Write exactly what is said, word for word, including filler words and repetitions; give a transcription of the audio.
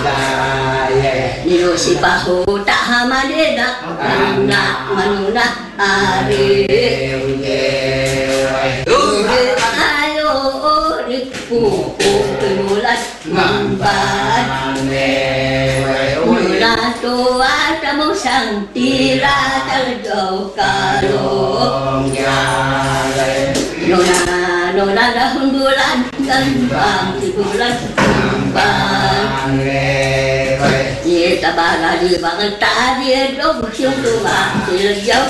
Nino si paho tak hamadena anak manuna ari ayo ripu penulas mampan nuna tua tamu sang tira terjauh kalong nuna nuna dahun bulan gembang di bulan gembang Dia tak bala dia bangun tak dia dong siung tu mah dia jauh